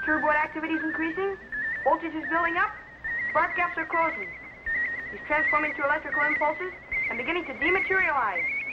Turboid activity is increasing. Voltage is building up. Spark gaps are closing. He's transforming to electrical impulses and beginning to dematerialize.